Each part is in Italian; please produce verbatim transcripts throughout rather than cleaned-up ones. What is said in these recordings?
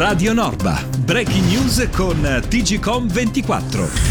Radio Norba. Breaking news con T G Com ventiquattro.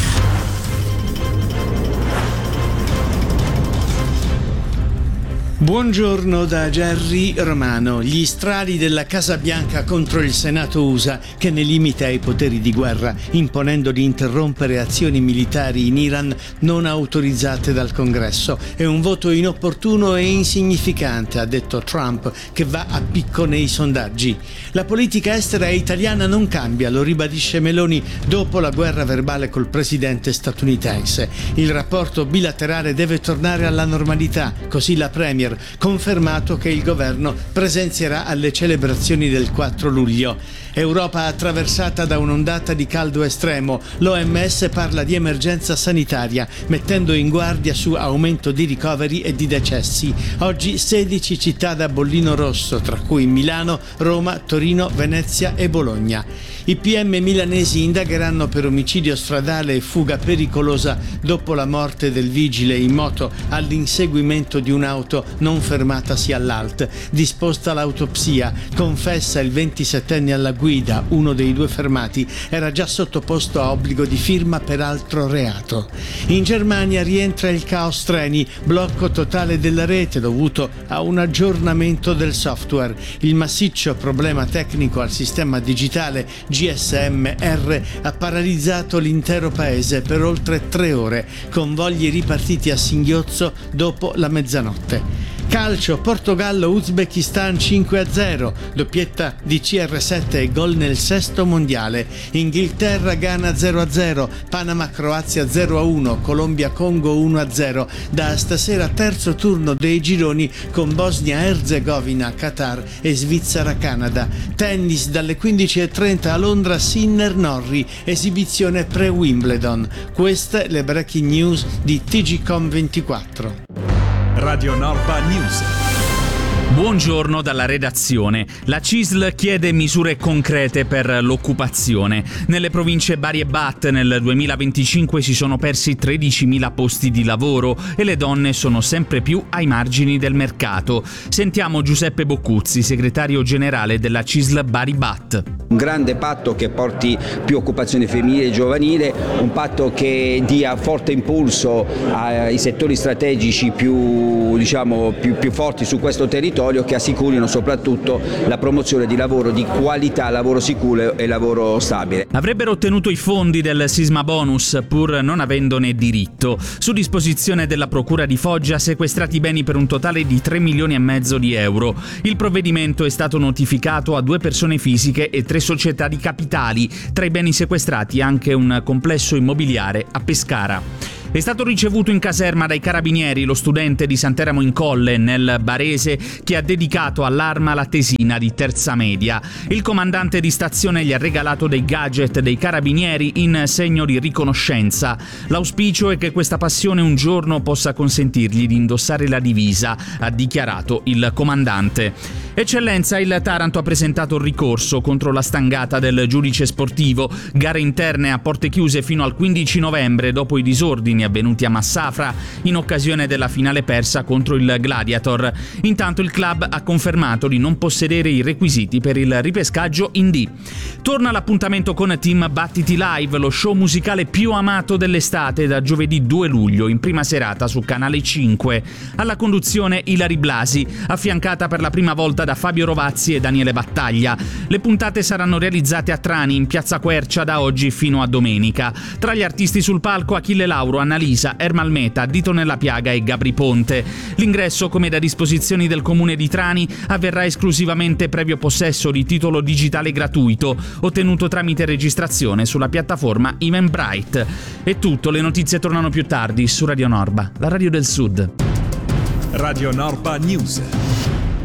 Buongiorno da Gerry Romano. Gli strali della Casa Bianca contro il Senato U S A, che ne limita i poteri di guerra, imponendo di interrompere azioni militari in Iran non autorizzate dal Congresso. È un voto inopportuno e insignificante, ha detto Trump, che va a picco nei sondaggi. La politica estera italiana non cambia, lo ribadisce Meloni dopo la guerra verbale col presidente statunitense. Il rapporto bilaterale deve tornare alla normalità, così la Premier confermato che il governo presenzierà alle celebrazioni del quattro luglio. Europa attraversata da un'ondata di caldo estremo. L'O M S parla di emergenza sanitaria, mettendo in guardia su aumento di ricoveri e di decessi. Oggi sedici città da bollino rosso, tra cui Milano, Roma, Torino, Venezia e Bologna. I P M milanesi indagheranno per omicidio stradale e fuga pericolosa dopo la morte del vigile in moto all'inseguimento di un'auto non fermatasi all'A L T. Disposta l'autopsia, confessa il ventisettenne alla guida, uno dei due fermati, era già sottoposto a obbligo di firma per altro reato. In Germania rientra il caos treni, blocco totale della rete dovuto a un aggiornamento del software. Il massiccio problema tecnico al sistema digitale G S M R ha paralizzato l'intero paese per oltre tre ore, con voli ripartiti a singhiozzo dopo la mezzanotte. Calcio, Portogallo-Uzbekistan cinque a zero, doppietta di C R sette e gol nel sesto mondiale. Inghilterra-Ghana zero a zero, Panama-Croazia zero a uno, Colombia-Congo uno a zero. Da stasera terzo turno dei gironi con Bosnia-Erzegovina, Qatar e Svizzera-Canada. Tennis dalle quindici e trenta a Londra, Sinner-Norrie, esibizione pre-Wimbledon. Queste le breaking news di T G Com ventiquattro. Radio Norba News. Buongiorno dalla redazione. La C I S L chiede misure concrete per l'occupazione. Nelle province Bari e Bat nel duemilaventicinque si sono persi tredicimila posti di lavoro e le donne sono sempre più ai margini del mercato. Sentiamo Giuseppe Boccuzzi, segretario generale della C I S L Bari Bat. Un grande patto che porti più occupazione femminile e giovanile, un patto che dia forte impulso ai settori strategici più, diciamo, più, più forti su questo territorio, che assicurino soprattutto la promozione di lavoro di qualità, lavoro sicuro e lavoro stabile. Avrebbero ottenuto i fondi del sisma bonus pur non avendone diritto. Su disposizione della Procura di Foggia sequestrati beni per un totale di tre milioni e mezzo di euro. Il provvedimento è stato notificato a due persone fisiche e tre società di capitali. Tra i beni sequestrati anche un complesso immobiliare a Pescara. È stato ricevuto in caserma dai carabinieri lo studente di Sant'Eramo in Colle, nel Barese, che ha dedicato all'Arma la tesina di terza media. Il comandante di stazione gli ha regalato dei gadget dei carabinieri in segno di riconoscenza. L'auspicio è che questa passione un giorno possa consentirgli di indossare la divisa, ha dichiarato il comandante. Eccellenza, il Taranto ha presentato il ricorso contro la stangata del giudice sportivo. Gare interne a porte chiuse fino al quindici novembre dopo i disordini avvenuti a Massafra in occasione della finale persa contro il Gladiator. Intanto il club ha confermato di non possedere i requisiti per il ripescaggio in D. Torna l'appuntamento con Team Battiti Live, lo show musicale più amato dell'estate, da giovedì due luglio in prima serata su Canale cinque. Alla conduzione Ilari Blasi, affiancata per la prima volta da Fabio Rovazzi e Daniele Battaglia. Le puntate saranno realizzate a Trani, in Piazza Quercia, da oggi fino a domenica. Tra gli artisti sul palco Achille Lauro, Annalisa, Ermal Meta, Dito Nella Piaga e Gabri Ponte. L'ingresso, come da disposizioni del comune di Trani, avverrà esclusivamente previo possesso di titolo digitale gratuito, ottenuto tramite registrazione sulla piattaforma Eventbrite. È tutto, le notizie tornano più tardi su Radio Norba, la radio del Sud. Radio Norba News.